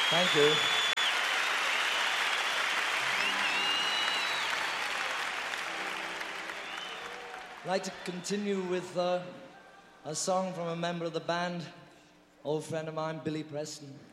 Thank you. I'd like to continue with a song from a member of the band, old friend of mine, Billy Preston.